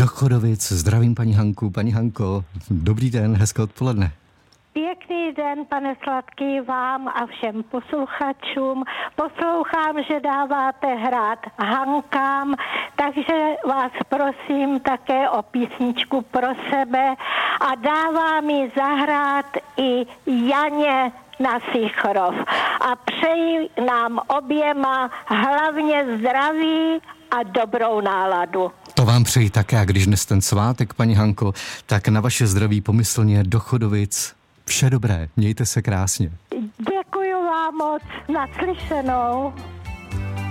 do Chodovic. Zdravím paní Hanku. Paní Hanko, dobrý den, hezké odpoledne. Pěkný den, pane Sladký, vám a všem posluchačům. Poslouchám, že dáváte hrát Hankám, takže vás prosím také o písničku pro sebe a dávám ji zahrát i Janě na Sichrov. A přeji nám oběma hlavně zdraví a dobrou náladu. To vám přeji také, a když dnes ten svátek, paní Hanko, tak na vaše zdraví pomyslně do Chodovic. Vše dobré, mějte se krásně. Děkuji vám moc, naslyšenou.